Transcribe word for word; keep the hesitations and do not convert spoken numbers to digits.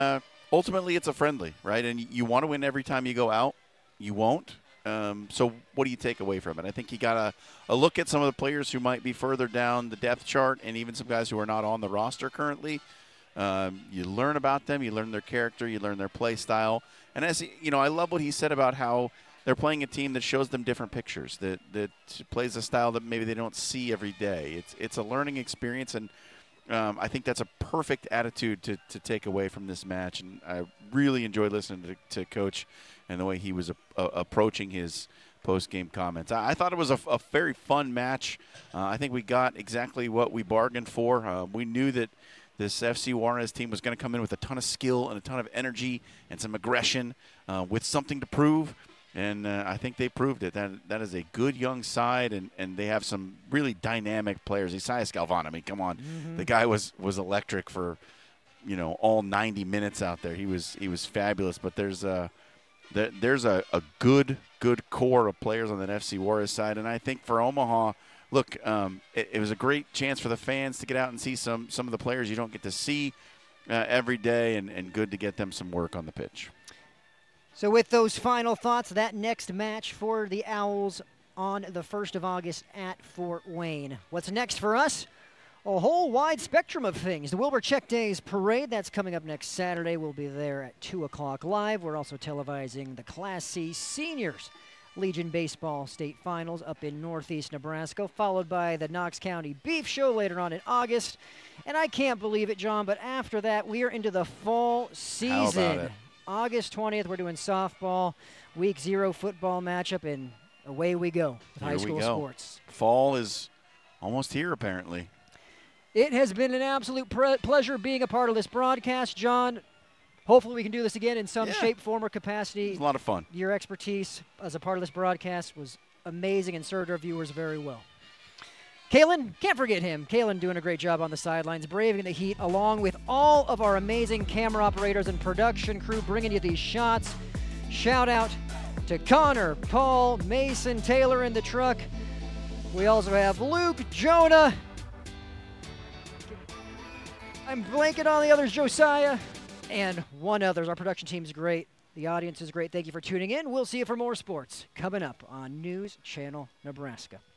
Uh, ultimately, it's a friendly, right? And you want to win every time you go out. You won't. Um, so what do you take away from it? I think you got a, a look at some of the players who might be further down the depth chart and even some guys who are not on the roster currently. Um, you learn about them. You learn their character. You learn their play style. And as he, you know, I love what he said about how they're playing a team that shows them different pictures, that that plays a style that maybe they don't see every day. It's it's a learning experience, and um, I think that's a perfect attitude to, to take away from this match. And I really enjoyed listening to, to Coach and the way he was a, a, approaching his post-game comments. I, I thought it was a, a very fun match. Uh, I think we got exactly what we bargained for. Uh, we knew that this F C Juarez team was going to come in with a ton of skill and a ton of energy and some aggression uh, with something to prove. And uh, I think they proved it. That that is a good young side, and, and they have some really dynamic players. Isaias Galvan, I mean, come on. Mm-hmm. The guy was, was electric for, you know, all ninety minutes out there. He was he was fabulous. But there's a, there's a, a good, good core of players on that F C Juarez side. And I think for Omaha, look, um, it, it was a great chance for the fans to get out and see some, some of the players you don't get to see uh, every day, and, and good to get them some work on the pitch. So with those final thoughts, that next match for the Owls on the first of August at Fort Wayne. What's next for us? A whole wide spectrum of things. The Wilbur Check Days Parade, that's coming up next Saturday. We'll be there at two o'clock live. We're also televising the Class C Seniors Legion Baseball State Finals up in northeast Nebraska, followed by the Knox County Beef Show later on in August. And I can't believe it, John, but after that, we are into the fall season. How about it? August twentieth, we're doing softball, week zero football matchup, and away we go with Here high we school go. sports. Fall is almost here, apparently. It has been an absolute pre- pleasure being a part of this broadcast, John. Hopefully we can do this again in some Yeah. shape, form, or capacity. It's a lot of fun. Your expertise as a part of this broadcast was amazing and served our viewers very well. Kalen, can't forget him. Kalen doing a great job on the sidelines, braving the heat, along with all of our amazing camera operators and production crew bringing you these shots. Shout out to Connor, Paul, Mason, Taylor in the truck. We also have Luke, Jonah. I'm blanking on the others, Josiah, and one others. Our production team's great. The audience is great. Thank you for tuning in. We'll see you for more sports coming up on News Channel Nebraska.